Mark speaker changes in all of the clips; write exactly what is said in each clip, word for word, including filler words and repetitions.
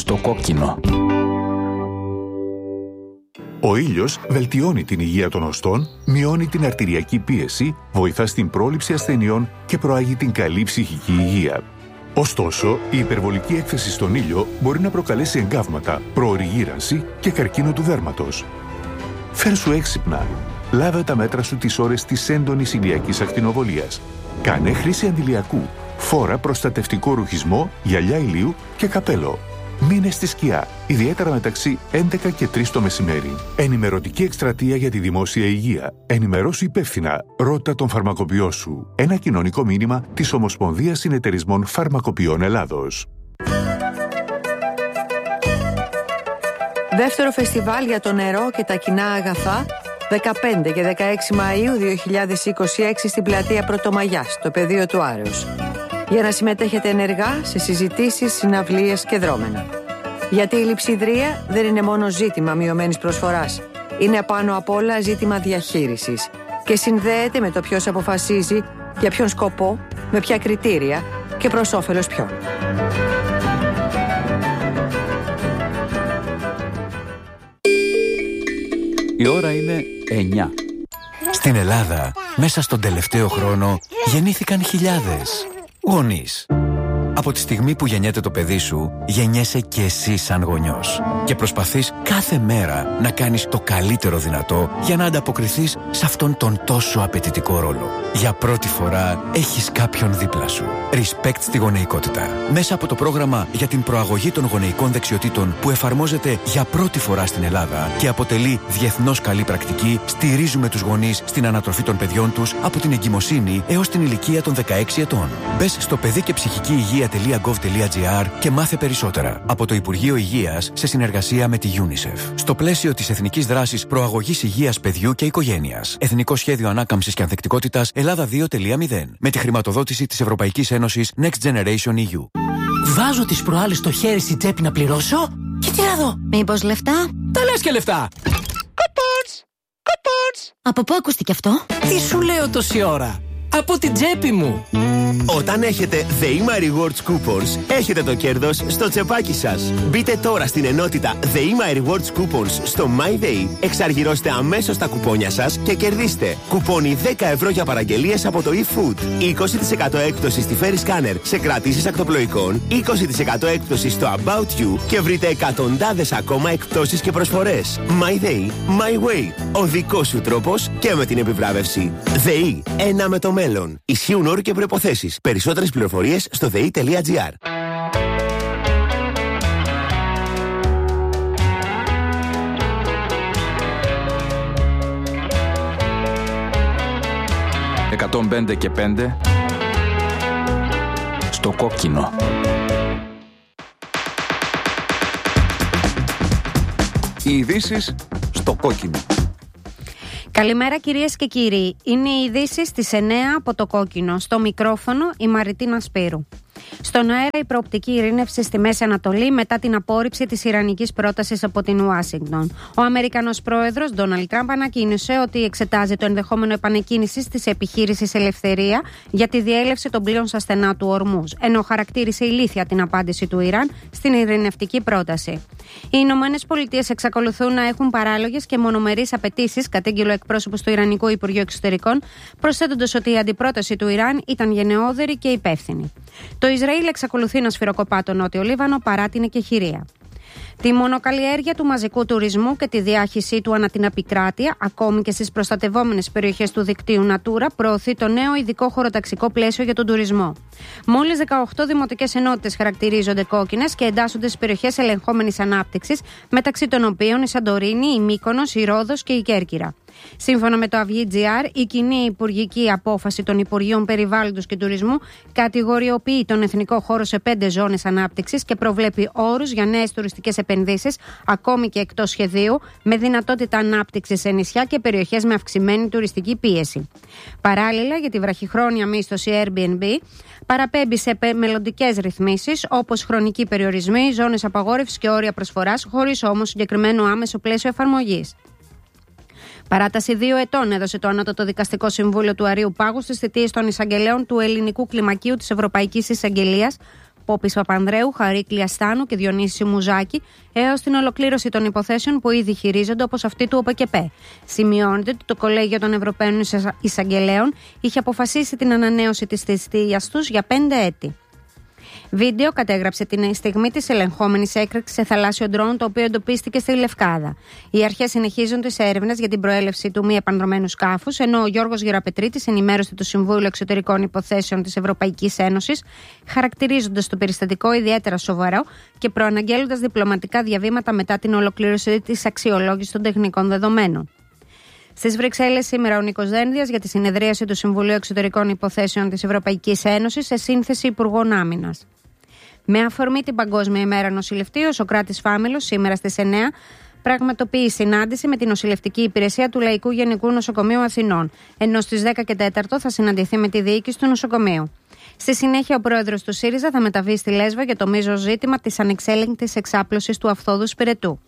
Speaker 1: Στο κόκκινο.
Speaker 2: Ο ήλιος βελτιώνει την υγεία των οστών, μειώνει την αρτηριακή πίεση, βοηθά στην πρόληψη ασθενειών και προάγει την καλή ψυχική υγεία. Ωστόσο, η υπερβολική έκθεση στον ήλιο μπορεί να προκαλέσει εγκάβματα, προωρή γύρανση και καρκίνο του δέρματος. Φέρσου έξυπνα. Λάβε τα μέτρα σου τις ώρες της έντονης ηλιακής ακτινοβολίας. Κάνε χρήση αντιλιακού. Φόρα προστατευτικό ρουχισμό, γυαλιά ηλίου και καπέλο. Μείνε στη σκιά, ιδιαίτερα μεταξύ έντεκα και τρεις το μεσημέρι. Ενημερωτική εκστρατεία για τη δημόσια υγεία. Ενημερώσου υπεύθυνα. Ρώτα τον φαρμακοποιό σου. Ένα κοινωνικό μήνυμα της Ομοσπονδίας Συνεταιρισμών Φαρμακοποιών Ελλάδος.
Speaker 3: Δεύτερο φεστιβάλ για το νερό και τα κοινά αγαθά, δεκαπέντε και δεκαέξι Μαΐου δύο χιλιάδες είκοσι έξι στην πλατεία Πρωτομαγιάς, στο πεδίο του Άρεως. Για να συμμετέχετε ενεργά σε συζητήσεις, συναυλίες και δρόμενα. Γιατί η λειψιδρία δεν είναι μόνο ζήτημα μειωμένης προσφοράς. Είναι πάνω απ' όλα ζήτημα διαχείρισης και συνδέεται με το ποιος αποφασίζει, για ποιον σκοπό, με ποια κριτήρια και προς όφελος ποιον.
Speaker 1: Η ώρα είναι εννιά.
Speaker 4: Στην Ελλάδα, μέσα στον τελευταίο χρόνο, γεννήθηκαν χιλιάδες γονείς. Από τη στιγμή που γεννιέται το παιδί σου, γεννιέσαι και εσύ σαν γονιός. Και προσπαθείς κάθε μέρα να κάνεις το καλύτερο δυνατό για να ανταποκριθείς σε αυτόν τον τόσο απαιτητικό ρόλο. Για πρώτη φορά έχεις κάποιον δίπλα σου. Respect στη γονεϊκότητα. Μέσα από το πρόγραμμα για την προαγωγή των γονεϊκών δεξιοτήτων που εφαρμόζεται για πρώτη φορά στην Ελλάδα και αποτελεί διεθνώς καλή πρακτική, στηρίζουμε τους γονείς στην ανατροφή των παιδιών τους από την εγκυμοσύνη έως την ηλικία των δεκαέξι ετών. Μπες στο παιδί και ψυχική υγεία τελεία γκοβ τελεία τζι άρ και μάθε περισσότερα από το Υπουργείο Υγείας σε συνεργασία με τη UNICEF. Στο πλαίσιο της Εθνικής Δράσης Προαγωγής Υγείας Παιδιού και Οικογένειας. Εθνικό Σχέδιο Ανάκαμψης και Ανθεκτικότητας Ελλάδα δύο τελεία μηδέν. Με τη χρηματοδότηση της Ευρωπαϊκής Ένωσης Next Generation ι γιου.
Speaker 5: Βάζω τις προάλλες στο χέρι στην τσέπη να πληρώσω και τι να δω.
Speaker 6: Μήπως λεφτά?
Speaker 5: Τα λες και λεφτά. Κουπόνς! Κουπόνς!
Speaker 6: Από πού ακούστηκε αυτό?
Speaker 5: Τι σου λέω τόση ώρα? Από την τσέπη μου.
Speaker 7: Όταν έχετε The Ima Rewards Coupons, έχετε το κέρδος στο τσεπάκι σας. Μπείτε τώρα στην ενότητα The Ima Rewards Coupons στο MyDay, εξαργυρώστε αμέσως τα κουπόνια σας και κερδίστε κουπόνι δέκα ευρώ για παραγγελίες από το eFood, είκοσι τοις εκατό έκπτωση στη Ferry Scanner σε κρατήσεις ακτοπλοϊκών, είκοσι τοις εκατό έκπτωση στο About You και βρείτε εκατοντάδες ακόμα εκπτώσεις και προσφορές. MyDay, My Way, ο δικός σου τρόπος και με την επιβράβευση. ΔΕΗ, ένα με το μέλλον. Ισχύουν όροι και προϋποθέσεις. Περισσότερες πληροφορίες στο δε ι τελεία τζι άρ.
Speaker 1: εκατόν πέντε και πέντε στο κόκκινο. Οι ειδήσεις στο κόκκινο.
Speaker 8: Καλημέρα κυρίες και κύριοι. Είναι οι ειδήσεις στις εννιά από το κόκκινο. Στο μικρόφωνο η Μαριτίνα Σπύρου. Στον αέρα η προοπτική ειρήνευση στη Μέση Ανατολή μετά την απόρριψη της ιρανικής πρότασης από την Ουάσιγκτον. Ο Αμερικανός πρόεδρος Ντόναλντ Τραμπ ανακοίνωσε ότι εξετάζει το ενδεχόμενο επανεκκίνησης της επιχείρησης Ελευθερία για τη διέλευση των πλοίων στα στενά του Ορμούζ, ενώ χαρακτήρισε ηλίθια την απάντηση του Ιράν στην ειρηνευτική πρόταση. Οι Ηνωμένες Πολιτείες εξακολουθούν να έχουν παράλογες και μονομερείς απαιτήσεις, κατήγγειλε ο εκπρόσωπος του Ιρανικού Υπουργείου Εξωτερικών, προσθέτοντας ότι η αντιπρόταση του Ιράν ήταν γενναιόδερη και υπεύθυνη. Το Ισραήλ εξακολουθεί να σφυροκοπά το Νότιο Λίβανο παρά την εκεχηρία. Τη μονοκαλλιέργεια του μαζικού τουρισμού και τη διάχυσή του ανά την επικράτεια, ακόμη και στις προστατευόμενες περιοχές του δικτύου Natura, προωθεί το νέο ειδικό χωροταξικό πλαίσιο για τον τουρισμό. Μόλις δεκαοκτώ δημοτικές ενότητες χαρακτηρίζονται κόκκινες και εντάσσονται στις περιοχές ελεγχόμενης ανάπτυξης, μεταξύ των οποίων η Σαντορίνη, η Μύκονος, η Ρόδος και η Κέρκυρα. Σύμφωνα με το Αυγή.gr, η κοινή υπουργική απόφαση των Υπουργείων Περιβάλλοντος και Τουρισμού κατηγοριοποιεί τον εθνικό χώρο σε πέντε ζώνες ανάπτυξης και προβλέπει όρους για νέες τουριστικές επενδύσεις, ακόμη και εκτός σχεδίου, με δυνατότητα ανάπτυξης σε νησιά και περιοχές με αυξημένη τουριστική πίεση. Παράλληλα, για τη βραχυχρόνια μίσθωση Airbnb, παραπέμπει σε μελλοντικές ρυθμίσεις όπως χρονικοί περιορισμοί, ζώνες απαγόρευσης και όρια προσφοράς, χωρίς όμως συγκεκριμένο άμεσο πλαίσιο εφαρμογής. Παράταση δύο ετών έδωσε το Ανώτατο Δικαστικό Συμβούλιο του Αρείου Πάγου στις θητείες των εισαγγελέων του Ελληνικού Κλιμακίου της Ευρωπαϊκής Εισαγγελίας Πόπης Παπανδρέου, Χαρίκλη Αστάνου και Διονύση Μουζάκη, έως την ολοκλήρωση των υποθέσεων που ήδη χειρίζονται, όπως αυτή του ΟΠΕΚΕΠΕ. Σημειώνεται ότι το Κολέγιο των Ευρωπαίων Εισαγγελέων είχε αποφασίσει την ανανέωση της θητείας τους για πέντε έτη. Βίντεο κατέγραψε την στιγμή της ελεγχόμενης έκρηξης σε θαλάσσιο ντρόουν, το οποίο εντοπίστηκε στη Λευκάδα. Οι αρχές συνεχίζουν τις έρευνες για την προέλευση του μη επανδρωμένου σκάφους, ενώ ο Γιώργος Γεραπετρίτης ενημέρωσε το Συμβούλιο Εξωτερικών Υποθέσεων της Ευρωπαϊκής Ένωσης, χαρακτηρίζοντας το περιστατικό ιδιαίτερα σοβαρό και προαναγγέλλοντας διπλωματικά διαβήματα μετά την ολοκλήρωση της αξιολόγησης των τεχνικών δεδομένων. Στις Βρυξέλλες σήμερα ο Νίκος Δένδιας για τη συνεδρίαση του Συμβουλίου Εξωτερικών Υποθέσεων της Ευρωπαϊκής Ένωσης σε σύνθεση Υπουργών Άμυνας. Με αφορμή την Παγκόσμια ημέρα νοσηλευτή, ο Σωκράτης Φάμελος σήμερα στις εννέα πραγματοποιεί συνάντηση με την νοσηλευτική υπηρεσία του Λαϊκού Γενικού Νοσοκομείου Αθηνών, ενώ στις δέκα και τέσσερα θα συναντηθεί με τη διοίκηση του νοσοκομείου. Στη συνέχεια, ο πρόεδρος του ΣΥΡΙΖΑ θα μεταβεί στη Λέσβο για το μείζον ζήτημα της ανεξέλεγκτης εξάπλωσης του Αυθόδου Σπυρετού.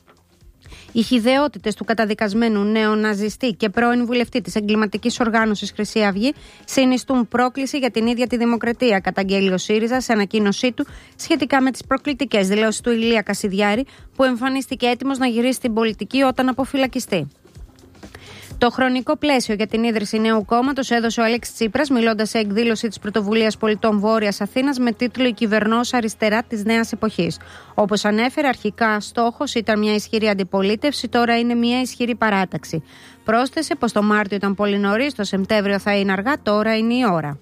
Speaker 8: Οι χυδαιότητες του καταδικασμένου νεοναζιστή και πρώην βουλευτή της εγκληματικής οργάνωσης Χρυσή Αυγή συνιστούν πρόκληση για την ίδια τη δημοκρατία, καταγγέλει ο ΣΥΡΙΖΑ σε ανακοίνωσή του σχετικά με τις προκλητικές δηλώσεις του Ηλία Κασιδιάρη, που εμφανίστηκε έτοιμος να γυρίσει στην πολιτική όταν αποφυλακιστεί. Το χρονικό πλαίσιο για την ίδρυση νέου κόμματος έδωσε ο Αλέξης Τσίπρας, μιλώντας σε εκδήλωση της Πρωτοβουλίας Πολιτών Βόρειας Αθήνας με τίτλο «Η κυβερνός αριστερά της νέας εποχής». Όπως ανέφερε, αρχικά στόχος ήταν μια ισχυρή αντιπολίτευση, τώρα είναι μια ισχυρή παράταξη. Πρόσθεσε πως το Μάρτιο ήταν πολύ νωρίς, το Σεπτέμβριο θα είναι αργά, τώρα είναι η ώρα.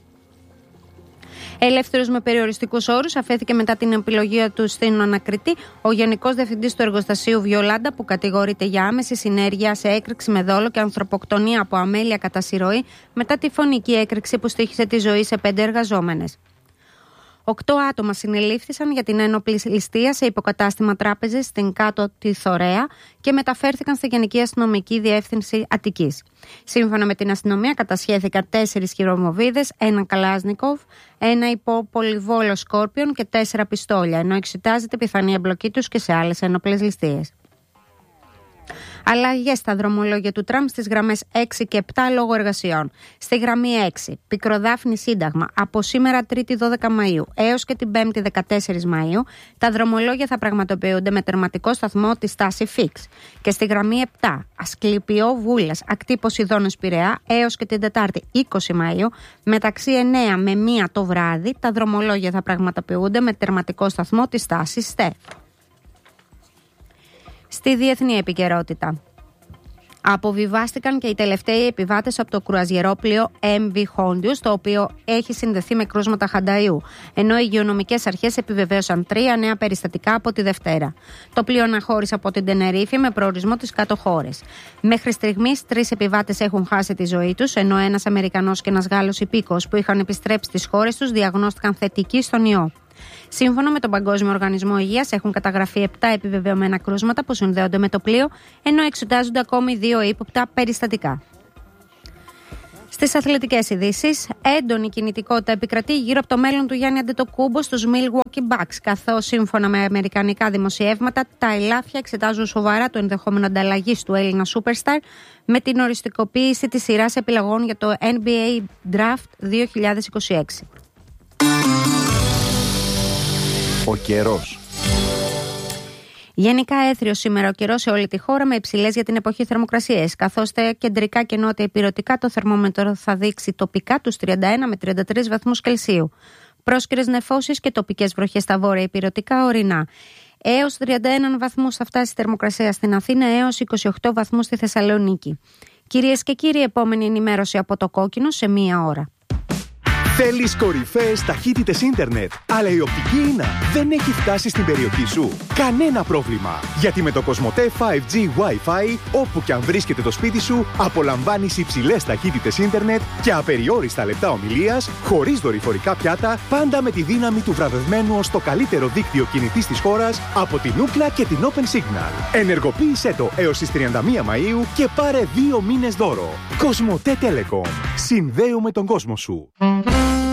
Speaker 8: Ελεύθερος με περιοριστικούς όρους αφέθηκε μετά την επιλογή του στην ανακριτή ο Γενικός Διευθυντής του Εργοστασίου Βιολάντα, που κατηγορείται για άμεση συνέργεια σε έκρηξη με δόλο και ανθρωποκτονία από αμέλεια κατά συρροή μετά τη φωνική έκρηξη που στοίχησε τη ζωή σε πέντε εργαζόμενες. Οκτώ άτομα συνελήφθησαν για την ένοπλη ληστεία σε υποκατάστημα τράπεζες στην Κάτω τη Θωρέα και μεταφέρθηκαν στη Γενική Αστυνομική Διεύθυνση Αττικής. Σύμφωνα με την αστυνομία, κατασχέθηκαν τέσσερις χειρομοβίδες, ένα Καλάζνικοφ, ένα υποπολιβόλο Σκόρπιον και τέσσερα πιστόλια, ενώ εξετάζεται πιθανή εμπλοκή τους και σε άλλες ένοπλες ληστείες. Αλλαγές στα δρομολόγια του τραμ στις γραμμές έξι και επτά λόγω εργασιών. Στη γραμμή έξι, Πικροδάφνη Σύνταγμα, από σήμερα Τρίτη δώδεκα Μαΐου έως και την Πέμπτη δεκατέσσερις Μαΐου, τα δρομολόγια θα πραγματοποιούνται με τερματικό σταθμό τη στάση Φίξ. Και στη γραμμή επτά, Ασκληπιό Βούλας, ακτή Ποσειδώνος Πειραιά, έως και την Τετάρτη είκοσι Μαΐου, μεταξύ εννέα με μία το βράδυ, τα δρομολόγια θα πραγματοποιούνται με τερματικό σταθμό τη στάση Στεφ. Στη διεθνή επικαιρότητα. Αποβιβάστηκαν και οι τελευταίοι επιβάτες από το κρουαζιερόπλοιο εμ βι Hondius, το οποίο έχει συνδεθεί με κρούσματα χανταϊού, ενώ οι υγειονομικές αρχές επιβεβαίωσαν τρία νέα περιστατικά από τη Δευτέρα. Το πλοίο αναχώρησε από την Τενερίφη με προορισμό τις κάτω χώρες. Μέχρι στιγμής, τρεις επιβάτες έχουν χάσει τη ζωή τους, ενώ ένας Αμερικανός και ένας Γάλλος υπήκοος που είχαν επιστρέψει στις χώρες τους διαγνώστηκαν θετικοί στον ιό. Σύμφωνα με τον Παγκόσμιο Οργανισμό Υγείας, έχουν καταγραφεί επτά επιβεβαιωμένα κρούσματα που συνδέονται με το πλοίο, ενώ εξετάζονται ακόμη δύο ύποπτα περιστατικά. Στις αθλητικές ειδήσεις, έντονη κινητικότητα επικρατεί γύρω από το μέλλον του Γιάννη Αντετοκούμπο στους Milwaukee Bucks, καθώς σύμφωνα με αμερικανικά δημοσιεύματα, τα ελάφια εξετάζουν σοβαρά το ενδεχόμενο ανταλλαγής του Έλληνα Superstar με την οριστικοποίηση της σειράς επιλογών για το N B A Draft δύο χιλιάδες είκοσι έξι.
Speaker 1: Ο καιρός.
Speaker 8: Γενικά έθριος σήμερα ο καιρός σε όλη τη χώρα με υψηλές για την εποχή θερμοκρασίες, καθώς στα κεντρικά και νότια υπηρετικά το θερμόμετρο θα δείξει τοπικά τους τριάντα ένα με τριάντα τρεις βαθμούς Κελσίου. Πρόσκαιρες νεφώσεις και τοπικές βροχές στα βόρεια υπηρετικά ορεινά. Έως τριάντα ένα βαθμούς θα φτάσει η θερμοκρασία στην Αθήνα, έως είκοσι οκτώ βαθμούς στη Θεσσαλονίκη. Κυρίες και κύριοι, επόμενη ενημέρωση από το Κόκκινο σε μία ώρα.
Speaker 9: Θέλεις κορυφαίες ταχύτητες ίντερνετ, αλλά η οπτική ίνα δεν έχει φτάσει στην περιοχή σου? Κανένα πρόβλημα, γιατί με το Κοσμοτέ φάιβ τζι Wi-Fi, όπου και αν βρίσκεται το σπίτι σου, απολαμβάνεις υψηλές ταχύτητες ίντερνετ και απεριόριστα λεπτά ομιλίας, χωρίς δορυφορικά πιάτα, πάντα με τη δύναμη του βραβευμένου ως το καλύτερο δίκτυο κινητής της χώρας από την Ookla και την Open Signal. Ενεργοποίησέ το έως τις τριάντα μία Μαΐου και πάρε δύο μήνες δώρο. Κοσμοτέ Telecom. Συνδέουμε τον κόσμο σου.